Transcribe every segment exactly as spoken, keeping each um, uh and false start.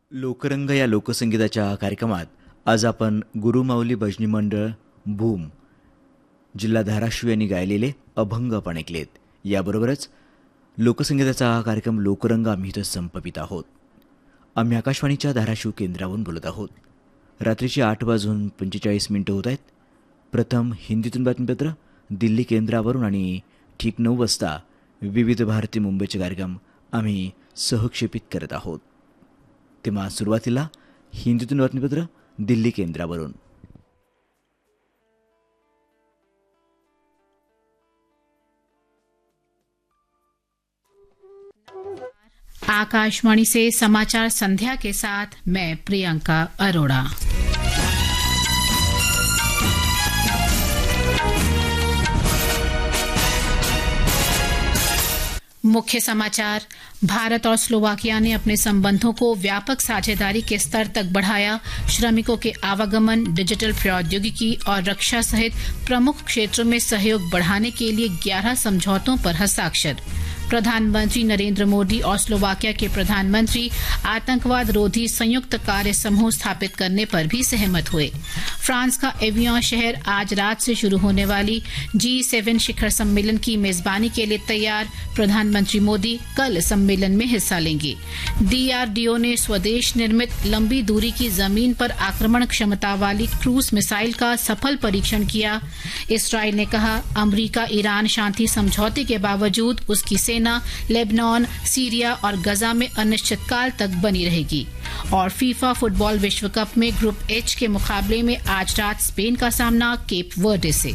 लोकरंग या लोकसंगीताच्या कार्यक्रमात आज आपण गुरुमाऊली भजनी मंडळ भूम जिल्हा धाराशिव यांनी गायलेले अभंग आपण ऐकलेत. याबरोबरच लोकसंगीताचा हा कार्यक्रम लोकरंग आम्ही इथं संपवित आहोत. आम्ही आकाशवाणीच्या धाराशिव केंद्रावरून बोलत आहोत. रात्रीची आठ वाजून पंचेचाळीस मिनिटं होत आहेत. प्रथम हिंदीतून बातमीपत्र दिल्ली केंद्रावरून आणि ठीक नऊ वाजता विविध भारती मुंबईचे कार्यक्रम आम्ही सहक्षेपित करत आहोत. तेव्हा सुरुवातीला हिंदीतून बातमीपत्र दिल्ली केंद्रावरून. आकाशवाणी से समाचार संध्या के साथ मैं प्रियंका अरोड़ा. मुख्य समाचार. भारत और स्लोवाकिया ने अपने संबंधों को व्यापक साझेदारी के स्तर तक बढ़ाया. श्रमिकों के आवागमन, डिजिटल प्रौद्योगिकी और रक्षा सहित प्रमुख क्षेत्रों में सहयोग बढ़ाने के लिए ग्यारह समझौतों पर हस्ताक्षर. प्रधानमंत्री नरेंद्र मोदी और स्लोवाकिया के प्रधानमंत्री आतंकवाद रोधी संयुक्त कार्य समूह स्थापित करने पर भी सहमत हुए. फ्रांस का एवियन शहर आज रात से शुरू होने वाली जी सेवन शिखर सम्मेलन की मेजबानी के लिए तैयार. प्रधानमंत्री मोदी कल सम्मेलन में हिस्सा लेंगे. डीआरडीओ ने स्वदेश निर्मित लंबी दूरी की जमीन पर आक्रमण क्षमता वाली क्रूज मिसाइल का सफल परीक्षण किया. इसराइल ने कहा अमरीका ईरान शांति समझौते के बावजूद उसकी सेना लेबनान, सीरिया और गजा में अनिश्चितकाल तक बनी रहेगी. और फीफा फुटबॉल विश्व कप में ग्रुप एच के मुकाबले में आज रात स्पेन का सामना केप वर्डे से.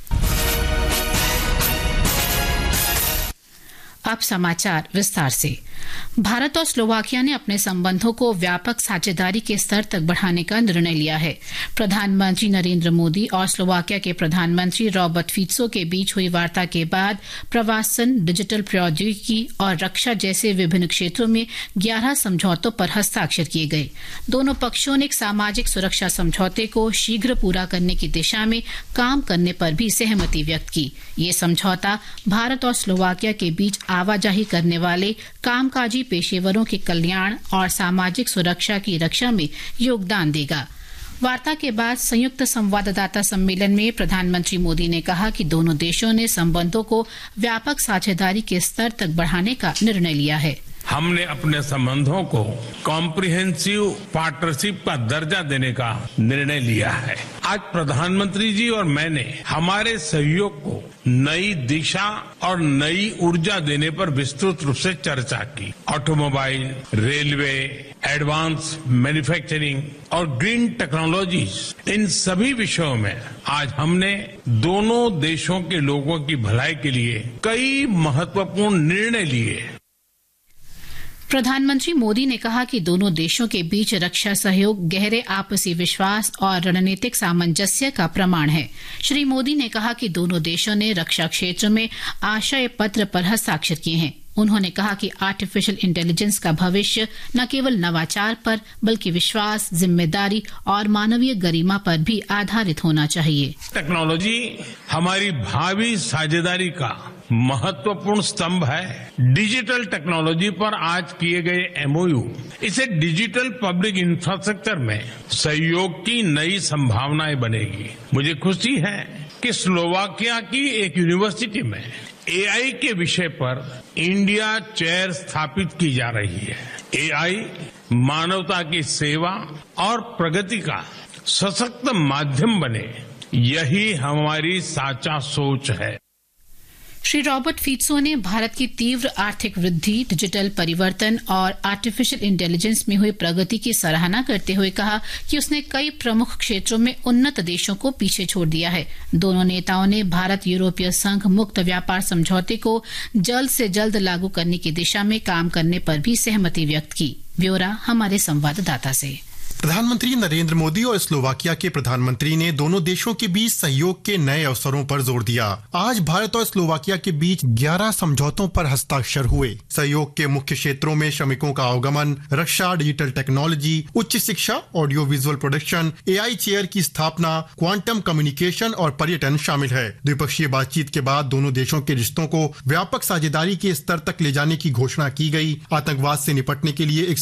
अब समाचार विस्तार से. भारत और स्लोवाकिया ने अपने संबंधों को व्यापक साझेदारी के स्तर तक बढ़ाने का निर्णय लिया है. प्रधानमंत्री नरेंद्र मोदी और स्लोवाकिया के प्रधानमंत्री रॉबर्ट फीत्सो के बीच हुई वार्ता के बाद प्रवासन, डिजिटल प्रौद्योगिकी और रक्षा जैसे विभिन्न क्षेत्रों में ग्यारह समझौतों पर हस्ताक्षर किए गए. दोनों पक्षों ने एक सामाजिक सुरक्षा समझौते को शीघ्र पूरा करने की दिशा में काम करने पर भी सहमति व्यक्त की. ये समझौता भारत और स्लोवाकिया के बीच आवाजाही करने वाले कामकाजी पेशेवरों के कल्याण और सामाजिक सुरक्षा की रक्षा में योगदान देगा. वार्ता के बाद संयुक्त संवाददाता सम्मेलन में प्रधानमंत्री मोदी ने कहा कि दोनों देशों ने संबंधों को व्यापक साझेदारी के स्तर तक बढ़ाने का निर्णय लिया है. हमने अपने संबंधों को कॉम्प्रिहेंसिव पार्टनरशिप का दर्जा देने का निर्णय लिया है. आज प्रधानमंत्री जी और मैंने हमारे सहयोग को नई दिशा और नई ऊर्जा देने पर विस्तृत रूप से चर्चा की. ऑटोमोबाइल, रेलवे, एडवांस मैन्युफैक्चरिंग और ग्रीन टेक्नोलॉजीज, इन सभी विषयों में आज हमने दोनों देशों के लोगों की भलाई के लिए कई महत्वपूर्ण निर्णय लिए. प्रधानमंत्री मोदी ने कहा कि दोनों देशों के बीच रक्षा सहयोग गहरे आपसी विश्वास और रणनीतिक सामंजस्य का प्रमाण है. श्री मोदी ने कहा कि दोनों देशों ने रक्षा क्षेत्र में आशय पत्र पर हस्ताक्षर किए हैं. उन्होंने कहा कि आर्टिफिशियल इंटेलिजेंस का भविष्य न केवल नवाचार पर बल्कि विश्वास, जिम्मेदारी और मानवीय गरिमा पर भी आधारित होना चाहिए. टेक्नोलॉजी हमारी भावी साझेदारी का महत्वपूर्ण स्तंभ है. डिजिटल टेक्नोलॉजी पर आज किए गए एमओयू इसे डिजिटल पब्लिक इंफ्रास्ट्रक्चर में सहयोग की नई संभावनाएं बनेगी. मुझे खुशी है कि स्लोवाकिया की एक यूनिवर्सिटी में एआई के विषय पर इंडिया चेयर स्थापित की जा रही है. एआई मानवता की सेवा और प्रगति का सशक्त माध्यम बने, यही हमारी साचा सोच है. श्री रॉबर्ट फीत्सो ने भारत की तीव्र आर्थिक वृद्धि, डिजिटल परिवर्तन और आर्टिफिशियल इंटेलिजेंस में हुई प्रगति की सराहना करते हुए कहा कि उसने कई प्रमुख क्षेत्रों में उन्नत देशों को पीछे छोड़ दिया है. दोनों नेताओं ने भारत यूरोपीय संघ मुक्त व्यापार समझौते को जल्द से जल्द लागू करने की दिशा में काम करने पर भी सहमति व्यक्त की. ब्यौरा हमारे संवाददाता से. प्रधानमंत्री नरेंद्र मोदी और स्लोवाकिया के प्रधानमंत्री ने दोनों देशों के बीच सहयोग के नए अवसरों पर जोर दिया. आज भारत और स्लोवाकिया के बीच ग्यारह समझौतों पर हस्ताक्षर हुए. सहयोग के मुख्य क्षेत्रों में श्रमिकों का आवागमन, रक्षा, डिजिटल टेक्नोलॉजी, उच्च शिक्षा, audio visual production, AI chair की स्थापना, क्वांटम कम्युनिकेशन और पर्यटन शामिल है. द्विपक्षीय बातचीत के बाद दोनों देशों के रिश्तों को व्यापक साझेदारी के स्तर तक ले जाने की घोषणा की गई. आतंकवाद से निपटने के लिए एक